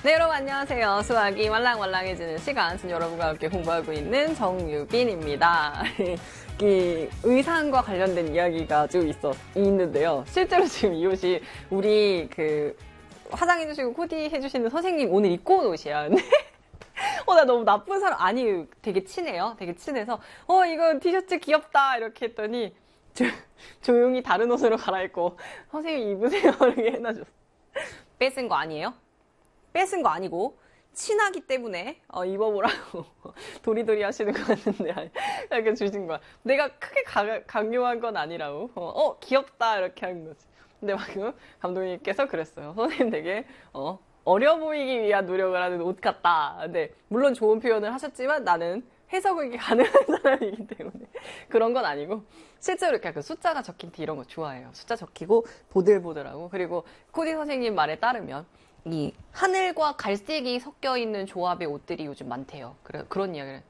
네, 여러분 안녕하세요. 수학이 말랑말랑해지는 시간, 지금 여러분과 함께 공부하고 있는 정유빈입니다. 이 의상과 관련된 이야기가 좀 있는데요. 실제로 지금 이 옷이 우리 화장해주시고 코디 해주시는 선생님 오늘 입고 온 옷이야. 근데 나 너무 나쁜 사람, 아니, 되게 친해요. 되게 친해서, 이거 티셔츠 귀엽다. 이렇게 했더니, 조용히 다른 옷으로 갈아입고, 선생님 입으세요. 이렇게 해놔줬어. 뺏은 거 아니에요? 뺏은 거 아니고, 친하기 때문에, 입어보라고, 도리도리 하시는 것 같은데, 이렇게 주신 거야. 내가 크게 강요한 건 아니라고, 귀엽다. 이렇게 한 거지. 근데 방금 감독님께서 그랬어요. 선생님 되게, 어려 보이기 위한 노력을 하는 옷 같다. 근데 물론 좋은 표현을 하셨지만 나는 해석이 가능한 사람이기 때문에 그런 건 아니고 실제로 이렇게 그 숫자가 적힌 티 이런 거 좋아해요. 숫자 적히고 보들보들하고 그리고 코디 선생님 말에 따르면 이 하늘과 갈색이 섞여 있는 조합의 옷들이 요즘 많대요. 그런 이야기를.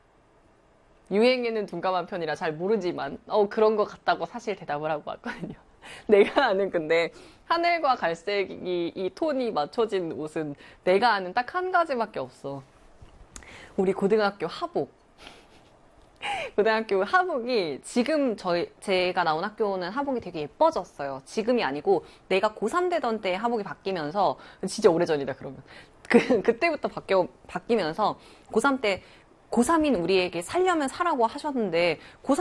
유행에는 둔감한 편이라 잘 모르지만 그런 거 같다고 사실 대답을 하고 왔거든요. 내가 아는 근데 하늘과 갈색이 이 톤이 맞춰진 옷은 내가 아는 딱 한 가지밖에 없어. 우리 고등학교 하복. 고등학교 하복이 지금 제가 나온 학교는 하복이 되게 예뻐졌어요. 지금이 아니고 내가 고3 되던 때 하복이 바뀌면서 진짜 오래전이다 그러면. 그때부터 바뀌면서 고3 때 고3인 우리에게 살려면 사라고 하셨는데 고3